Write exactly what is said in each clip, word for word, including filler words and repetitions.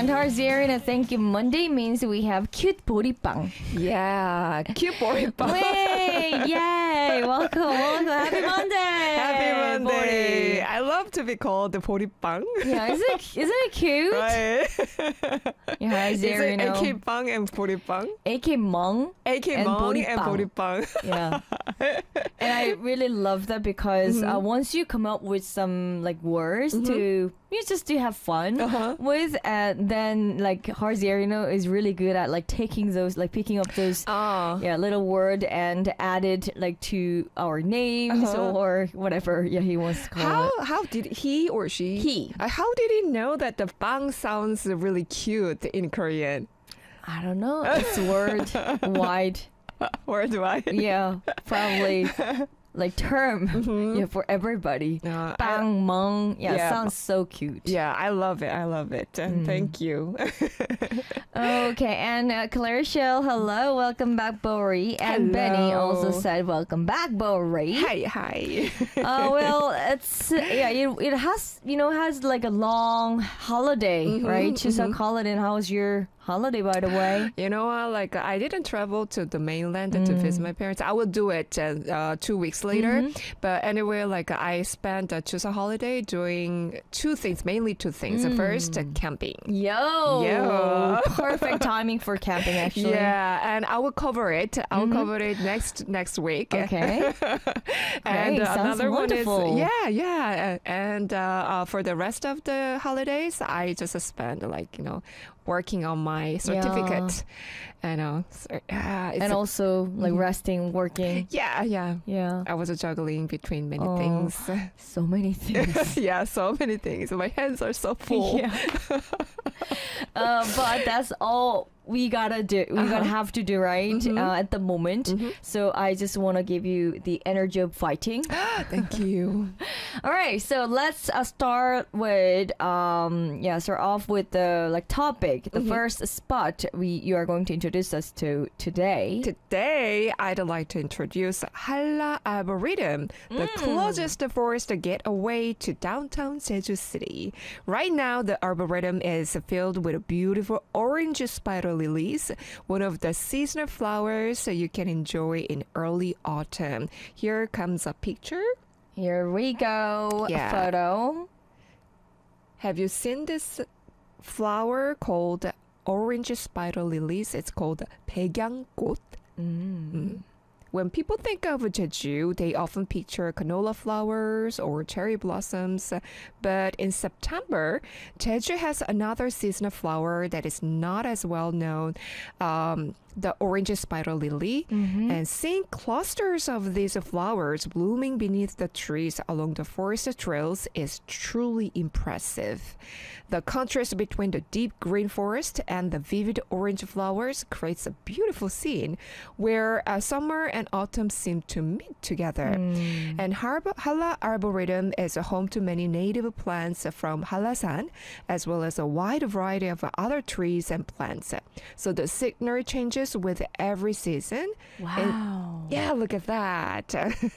And Harzirina, thank you. Monday means we have cute boripang. Yeah, cute boripang. Way, yay! Welcome, welcome. Happy Monday. Happy Monday. Bori. I love to be called the boripang. Yeah, isn't it, isn't it cute? Right. Yeah, Is it Harzirina. A K Bang and boripang? A K Mong. A K And Mong boripang. and boripang. Yeah. And I really love that because Mm-hmm. uh, once you come up with some like words Mm-hmm. to you just to have fun Uh-huh. with, uh, then like Harzirino is really good at like taking those, like picking up those Oh. yeah little word and add it like to our names Uh-huh. or whatever yeah he wants to call How it. how did he or she He. uh, how did he know that the bang sounds really cute in Korean? I don't know. It's word wide. Where do I? Yeah, probably like term yeah for everybody. Uh, I- Bang mong. Yeah, Yeah. sounds so cute. yeah, I love it. I love it. And Thank you. Okay, and uh, Claire Shell, hello, welcome back, Bori. And Hello. Benny also said, welcome back, Bori. Hi, hi. Uh, well, it's yeah, it, it has you know has like a long holiday, Mm-hmm, right? Chuseok holiday. And how was your holiday, by the way? You know, uh, like I didn't travel to the mainland to visit my parents. I will do it uh, uh, two weeks later. But anyway, like I spent a Chuseok holiday doing two things, mainly two things. The First, uh, camping. Yo, Yeah. perfect timing for camping, actually. Yeah, and I will cover it. I will cover it next next week. Okay. And Great, uh, sounds another one wonderful. is yeah, yeah. uh, And uh, uh, for the rest of the holidays, I just spend like you know working on my certificate. You know, so, yeah, it's And a- also like resting, working. yeah, yeah. Yeah. I was juggling between many Oh. things. So many things. Yeah, so many things. My hands are so full. Yeah. uh, but that's all we gotta do. We gotta have to do, right? Uh, at the moment. So I just want to give you the energy of fighting. Thank you. All right. So let's uh, start with um yeah start off with the like topic. The first spot we you are going to introduce us to today. Today, I'd like to introduce Halla Arboretum, the closest forest getaway to downtown Jeju City. Right now, the Arboretum is filled with beautiful orange spider lilies, one of the seasonal flowers you can enjoy in early autumn. Here comes a picture. Here we go. Yeah. Photo. Have you seen this flower called orange spider lilies? It's called 백양꽃. Mm. When people think of Jeju, they often picture canola flowers or cherry blossoms. But in September, Jeju has another seasonal flower that is not as well known, um, the orange spider lily. And seeing clusters of these flowers blooming beneath the trees along the forest trails is truly impressive. The contrast between the deep green forest and the vivid orange flowers creates a beautiful scene where uh, summer and autumn seem to meet together. And Harb- Halla Arboretum is a home to many native plants from Hallasan, as well as a wide variety of other trees and plants. So the scenery changes with every season. Wow. Yeah, look at that.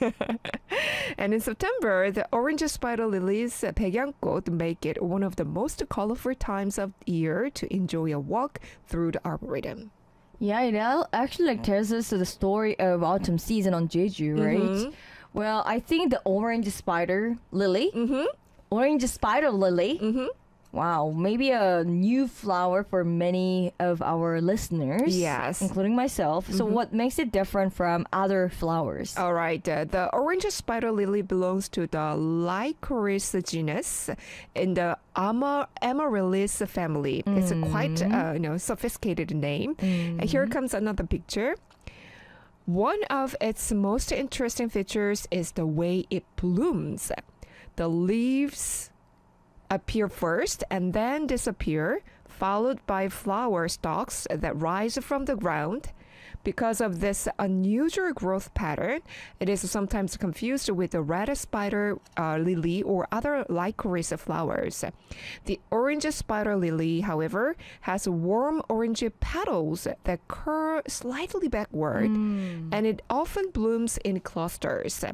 And in September, the orange spider lilies, 백양꽃, make it one of the most colorful times of year to enjoy a walk through the arboretum. Yeah, it al- actually like tells us the story of autumn season on Jeju, right? Well, I think the orange spider lily, mm-hmm. orange spider lily. Mm-hmm. Wow, maybe a new flower for many of our listeners. Yes. Including myself. So what makes it different from other flowers? All right, uh, the orange spider lily belongs to the Lycoris genus in the Ama- Amaryllis family. It's a quite uh, you know sophisticated name. And here comes another picture. One of its most interesting features is the way it blooms. The leaves appear first and then disappear, followed by flower stalks that rise from the ground. Because of this unusual growth pattern, it is sometimes confused with the red spider uh, lily or other licorice flowers. The orange spider lily, however, has warm orange petals that curl slightly backward, and it often blooms in clusters.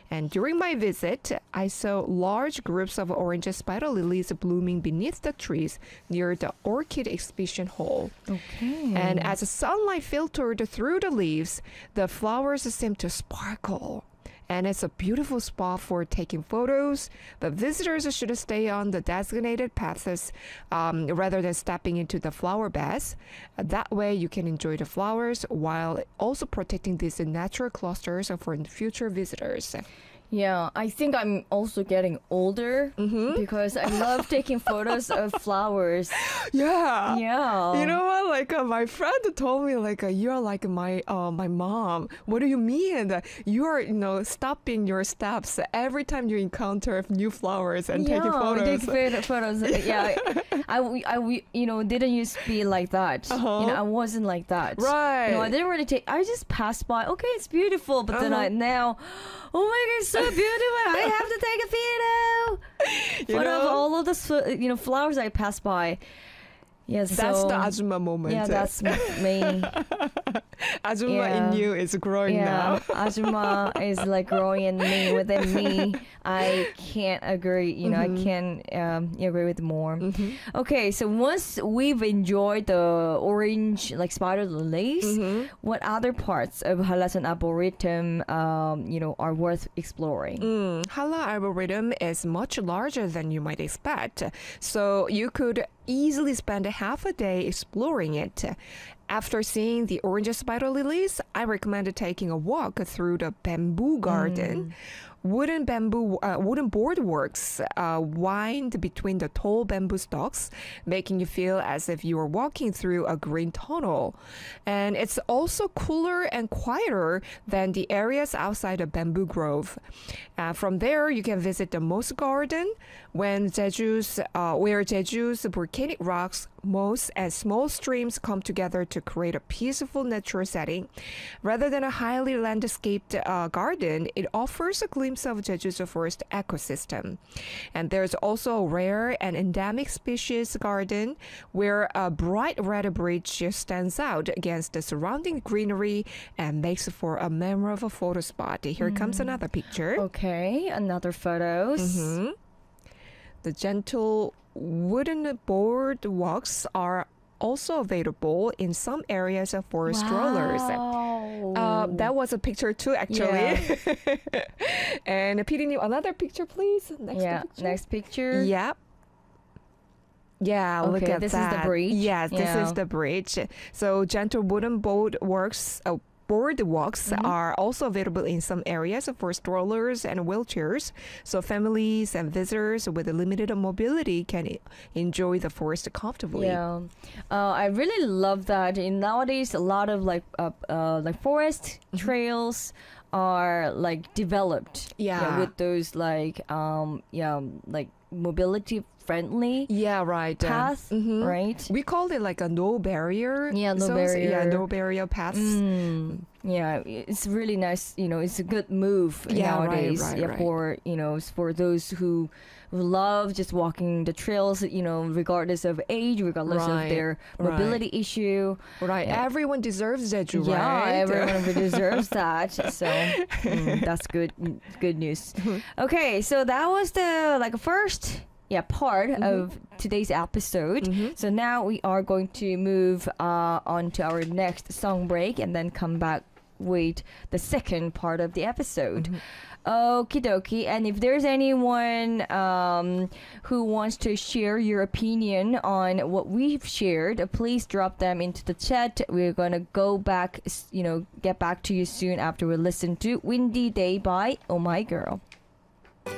And during my visit, I saw large groups of orange spider lilies blooming beneath the trees near the orchid exhibition hall. Okay. And as the sunlight filtered through the leaves, the flowers seemed to sparkle. And it's a beautiful spot for taking photos, but visitors should stay on the designated paths um, rather than stepping into the flower beds. Uh, that way you can enjoy the flowers while also protecting these natural clusters for future visitors. Yeah, I think I'm also getting older Mm-hmm. because I love taking photos of flowers. Yeah. Yeah. You know what? Like uh, my friend told me, like uh, you're like my uh, my mom. What do you mean? That you are, you know, stopping your steps every time you encounter new flowers and yeah, taking photos. Take photo- photos. Yeah, I, I, I, you know, didn't used to be like that. Uh-huh. You know, I wasn't like that. Right. You know, I didn't really take. I just passed by. Okay, it's beautiful, but then Uh-huh. I now, oh my god, it's so beautiful. I have to take a photo. You Photo of know? all of the f- you know flowers I passed by. Yeah, That's so, the Azuma moment. Yeah, that's m- me. Azuma yeah. in you is growing Yeah, now. Ajuma is like growing in me, within me. I can't agree, you know, Mhm. I can't um, agree with more. Mhm. Okay, so once we've enjoyed the orange, like spider lilies, Mhm. what other parts of Halasan Arboretum, um, you know, are worth exploring? Mm, Hala Arboretum is much larger than you might expect, so you could easily spend half a day exploring it. After seeing the orange spider lilies, I recommend taking a walk through the bamboo garden. Wooden bamboo, uh, wooden boardwalks uh, wind between the tall bamboo stalks, making you feel as if you are walking through a green tunnel. And it's also cooler and quieter than the areas outside the bamboo grove. Uh, from there, you can visit the moss garden, when Jeju's, uh, where Jeju's volcanic rocks, moss, and small streams come together to create a peaceful natural setting. Rather than a highly landscaped uh, garden, it offers a glimpse of Jeju's forest ecosystem. And there's also a rare and endemic species garden where a bright red bridge stands out against the surrounding greenery and makes for a memorable photo spot. Here comes another picture. Okay, another photos. Mhm. The gentle wooden boardwalks are also available in some areas for strollers. Wow. Uh, that was a picture too, actually. And P D, another picture, please. Next yeah, picture. next picture. Yep. Yeah, look Okay, at this is the that. bridge? Yes, this Yeah. is the bridge. So gentle wooden boardwalks, uh, boardwalks Mhm. are also available in some areas for strollers and wheelchairs. So families and visitors with limited mobility can e- enjoy the forest comfortably. Yeah, uh, I really love that. In nowadays, a lot of like uh, uh like forest Mhm. trails are like developed. Yeah. with those like um yeah like mobility friendly Yeah, right. uh, path, mhm. right? We call it like a no barrier. Yeah, no zones. Yeah, barrier. no barrier paths. Mm, yeah, it's really nice. You know, it's a good move Yeah, right, nowadays. right, yeah, right. for you know, s- for those who who love just walking the trails. You know, regardless of age, regardless Right, of their right. mobility issue. Right. Yeah. Everyone deserves Jeju, Yeah, right? everyone deserves that. So mm, that's good. Good news. Okay, so that was the like first yeah part Mhm. of today's episode. Mhm. So now we are going to move uh, on to our next song break and then come back with the second part of the episode. Mhm. Okie dokie. And if there's anyone um, who wants to share your opinion on what we've shared, uh, please drop them into the chat. We're going to go back, s- you know, get back to you soon after we listen to Windy Day by Oh My Girl.